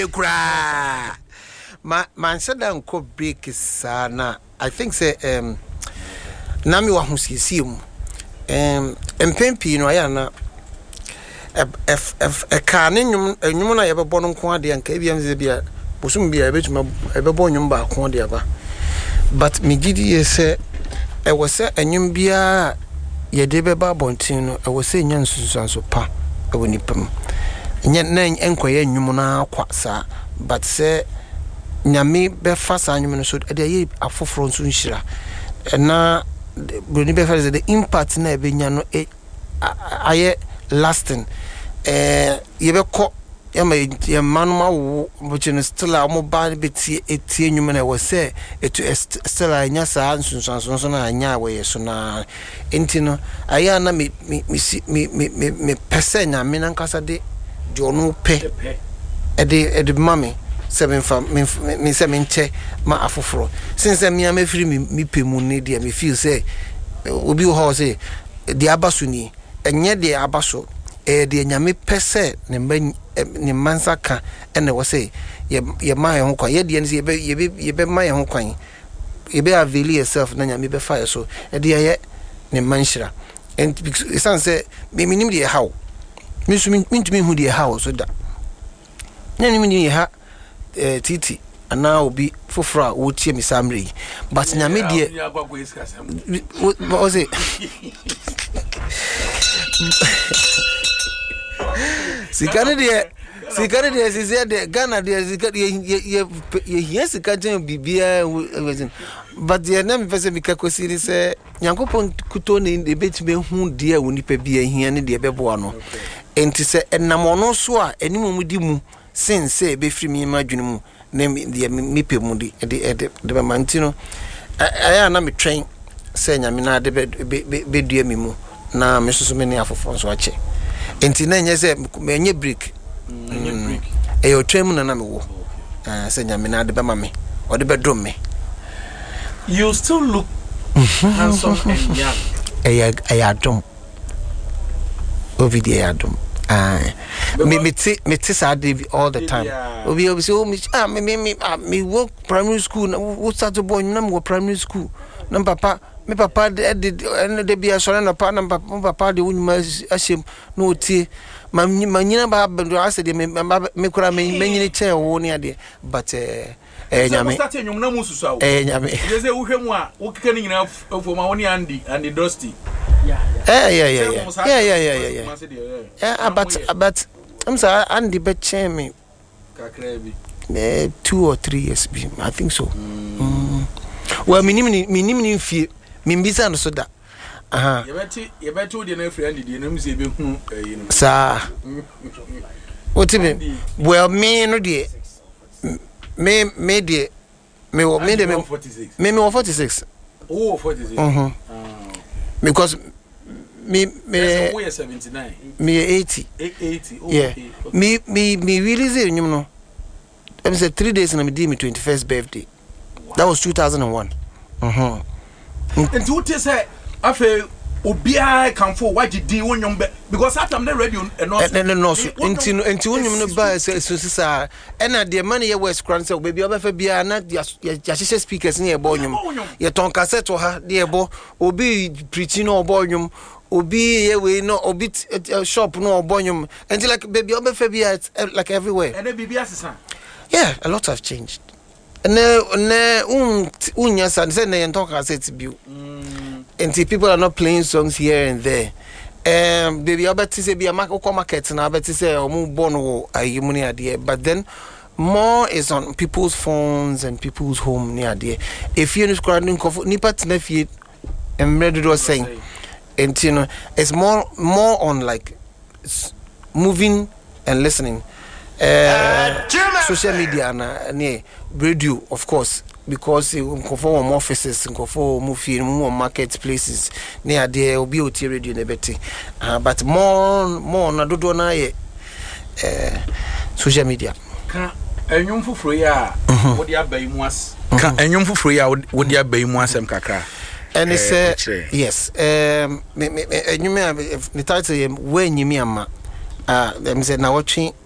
Kra. Man said that ko break sana. I think say nami wa husisium. Mpempi no aya na ka ne nyum na yebebo no nko ade anka bia mze bia bosum bia betuma ebebo nyum ba ko ade aba. But me gidi say e was say enyum bia ye de beba bontin no e was say nyan susuanso pa e woni pam. Nya na enkoye nyum na akwa sa but say nyame be fa sa nyum no so de ye afoforo nso nhira na broni be fa the impact na be nya no aye lasting ye be ko ye manuma wo but still a mo ba be tie nyum na was say it still anya sa nsunsanso so na anya we so na entino aya na me pese nyame na nkasa de ono pe ede mami seven fam me se me nche ma afoforo since me am free me pemu ne dia me feel say obi ho say di abaso ni enye di abaso de nyame pese ne mansa ka ene wo say ye ma ye ho kwa ye de ne ye be ma ye ho kwan ye be avail yourself na nyame be fire so de ye ne manhira and it sounds say me nim de how me so me ntumi hu de how so da na nim ni ha titi ana obi fofora wo tie mi samre but nyame de o say sikane de se de Ghana de ye yes kajen bibia but the name person be kakosiri se Nyankopon kuto ne de betime hu de woni pa bia hia ne de bebo no enti se enamono so a enimom di mu sense be free mi madwene mu na me pemu de be mantino aya na me twen se nyame na de be dua mi mu na me soso me ne afofo so ache enti na nye se me nye break eyo twen mu na me wo se nyame na de be ma me o de be dom me. You still look handsome and young. I don't. Obi I don't. Me sad all the time. Obi say me work primary school. We start to boy na me primary school. Na papa me papa de be so na papa de unma ashem no tie. Ma nyina ba bendo ase de me kura me nyini che wo ne ade but nyame start nyum na mususu awo nyame je say wo hwemu a wo keka ni nyina fo ma woni Andy Dusty but I'm sorry Andy be chain me kakra bi 2 or 3 years be I think so well minimum fie mimbisa no so da you better de na friend de na muse be hu sa what me well me no de me de me 46 me 46 oh 46 because me so we 79 me 80 oh yeah okay. me release you know I said 3 days and I did my 21st birthday. Wow. That was 2001 and what is say afa obia can for what you do when you because that time the radio and no so until when you buy so sir and the money you west crown say baby obefa bia na ya speakers near boyum ya ton cassette ha de ebo obi preaching no boyum obi ye we no obi shop no boyum until like baby obefa bia like everywhere and baby assistant yeah a lot have changed and unya say na ton cassette bio and people are not playing songs here and there. Baby, I bet to say be a market and I bet to say move bono ayimuni idea. But then more is on people's phones and people's home near there. If you're scrolling nipa tnefi and ready was saying and you know it's more on like moving and listening. Social media and radio of course because for more offices for more marketplaces near there will be OT radio nebeti but more na dodo na social media ka enyum fufuro ya wo dia baimu as ka enyum fufuro ya wo dia baimu asem kakra and it's yes enyum the title we enyimi ama them say na watching